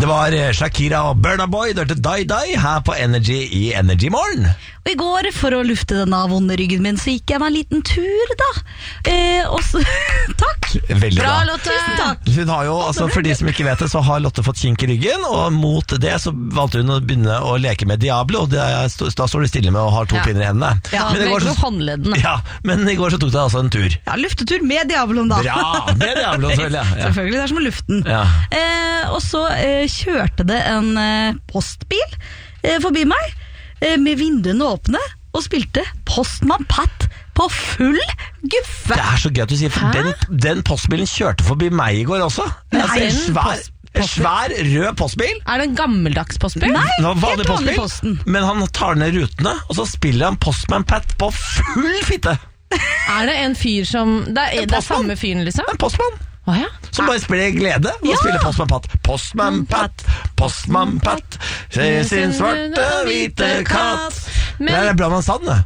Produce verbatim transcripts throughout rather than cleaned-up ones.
Det var Shakira og Burna Boy, det hørte Die Die her på Energy i Energy Morgen. Og i går, for å lufte denne vonde ryggen min, så gikk jeg meg en liten tur da. Eh, og så, takk. Veldig bra. Bra, Lotte. Tusen takk. Hun har jo, altså for de som ikke vet det, så har Lotte fått kink i ryggen, og mot det så valgte hun å begynne å leke med Diablo, og det er, da står du stille med og har to Ja. pinner i hendene. Ja, men, i går så, håndleddene. ja, men i går så tok det altså en tur. Ja, luftetur med Diabloen da. Bra, med Diablo selvfølgelig. Ja. Selvfølgelig, det er som luften. Ja. Eh, og så eh, kjørte det en eh, postbil eh, forbi meg, eh, med vinduene åpne, og spilte Postman Pat på full guffe. Det er så gøy at du sier, for den, den postbilen kjørte forbi meg i går også. Nei, Altså, en en svær, post- en svær rød postbil. Er det en gammeldags postbil? Nei, Det var vanlig helt vanlig postbil, Posten. men han tar ned rutene, og så spiller han Postman Pat på full fitte. Er det en fyr som Det er, det er postmann. samme fyren, liksom? En postmann. Å ja. Som bare spiller glede og Ja. spiller Postman Pat. Postman Pat, Postman Pat, se sin svarte hvite katt. Men- Det er Brannmann Sand, det.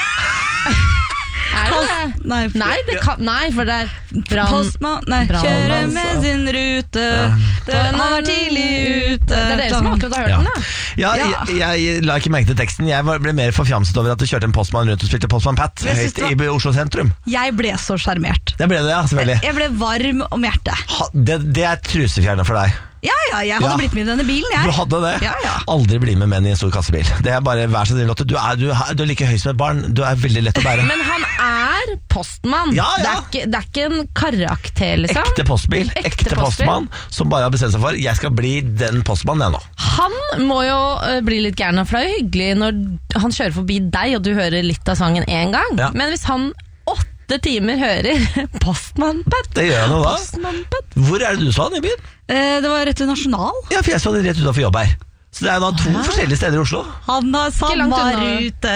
Er det det? Nei, Nei, det kan, nei, for det er brann... Postman, nei, Brannmann, kjører med altså. sin rute, den har tidlig ute. Det er dere som akkurat har hørt Ja. den, da. Ja, Ja. jeg, jeg la ikke merke til teksten. Jeg var- ble mer forfjamset over at det kjørte en postmann rundt og spilte Postman Pat Jeg synes høyt det i Oslo sentrum. Jeg ble så sjarmert. Det ble det, ja, selvfølgelig. Jeg ble varm om hjertet. Ha, det, det er trusefjerner for deg. Ja, ja, jeg hadde Ja. blitt med i denne bilen, jeg. Du hadde det? Ja, ja. Aldri bli med menn i en stor kassebil. Det er bare vær så snill, Lotte. Du er, du, er, du er like høy som et barn. Du er veldig lett å bære. Men han er postmann. Ja, ja. Det, er ikke, det er ikke en karakter, liksom. Ekte postbil, Ekte ekte postbil. postmann, som bare har bestemt seg for jeg skal bli den postmannen jeg nå. Han må jo øh, bli litt gæren, for det er jo hyggelig når han kjører forbi deg, og du hører litt av sangen én gang. Ja. Men hvis han åtte timer hører Postman Pat, Det gjør han jo da. Postman Pat. Hvor er det du så han i byen? Eh, det var rett ved Nasjonal. Ja, for jeg så det rett utenfor jobb her. Så det er jo da to forskjellige steder i Oslo. Han har samme langt unna. rute.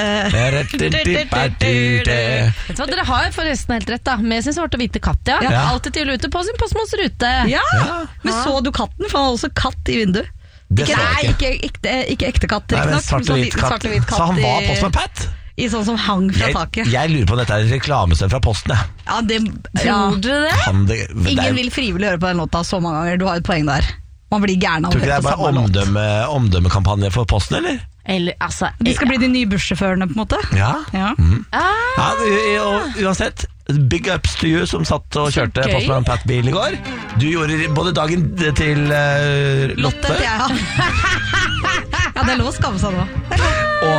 Vet du hva, Dere har forresten helt rett, da. Med sin svarte og hvite katt, ja. Ja. Alltid til ute på sin postmanns rute. Ja, Ja. men så du katten? For han har også katt i vinduet. Det Ikke, så nei, jeg ikke, ikke, ikke ekte katt, Nei, men riktignok. svart og Sånn hvit liten katt. svart og hvit katt Så han var i- Postman Pat? I sånn som hang fra Jeg, taket. jeg lurer på om dette er et reklamested fra Posten. Jeg. Ja, det, ja. Tror dere det? Kan det, det er, Ingen vil frivillig høre på den låta så mange ganger. Du har et poeng der. Man blir gæren av å tror ikke det høre er på bare samme låt. omdømme, omdømmekampanje for Posten, eller? Eller, altså De skal bli de nye bussjåførene, på en måte. Ja. Ja. ah, Ja, u- og uansett, big ups to you som satt og Så kjørte gøy. Postman Pat-bil i går. Du gjorde både dagen til uh, Lotte. Lotte, ja. Ja, det er lov å skamme seg nå.